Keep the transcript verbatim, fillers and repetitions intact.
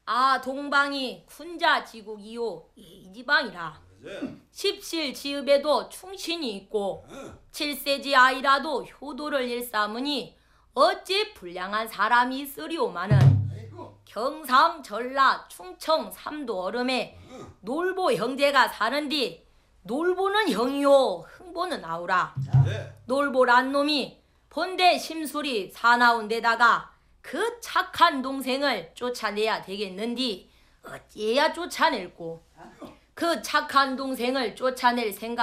아 동방이 군자지국이요 이지방이라 십실지읍에도 충신이 있고 칠세지 아이라도 효도를 일삼으니 어찌 불량한 사람이 있으리오마는 경상 전라 충청 삼도 얼음에 놀보 형제가 사는디 놀보는 형이요 흥보는 아우라. 놀보란 놈이 본대 심술이 사나운 데다가 그 착한 동생을 쫓아내야 되겠는디 어찌해야 쫓아낼꼬. 그 착한 동생을 쫓아낼 생각